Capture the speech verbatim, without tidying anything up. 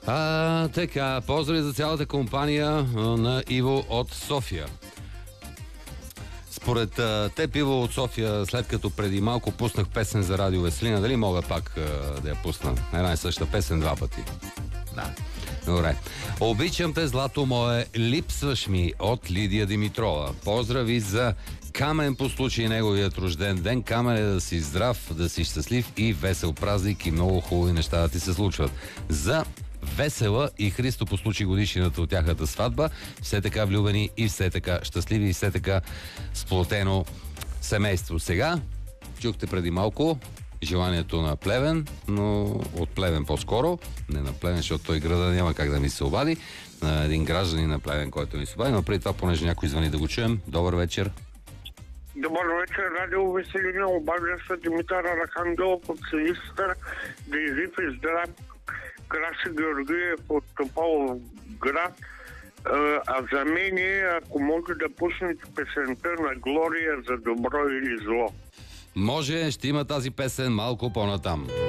А, така, поздрави за цялата компания на Иво от София. Според а, теб, Иво от София, след като преди малко пуснах песен за Радио Веселина, дали мога пак а, да я пусна? Една и съща песен два пъти. Да. Добре. Обичам те, злато мое, липсваш ми от Лидия Димитрова. Поздрави за Камен по случай неговият рожден ден. Камен е да си здрав, да си щастлив и весел празник и много хубави неща да ти се случват. За Весела и Христо по случай годишнината от тяхната сватба. Все така влюбени и все така щастливи и все така сплотено семейство. Сега чухте преди малко желанието на Плевен, но от Плевен по-скоро, не на Плевен, защото той града няма как да ми се обади, на един гражданин на Плевен, който ми се обади, но преди това, понеже някой звъни да го чуем. Добър вечер. Добър вечер, Радио Веселина, обажда се Димитър Архангелов от Силистър, да излив и здрав Краси Георгиев от Тополов град. А за мен е, ако може да пуснете песента на Глория за добро или зло. Може, ще има тази песен малко по-натам.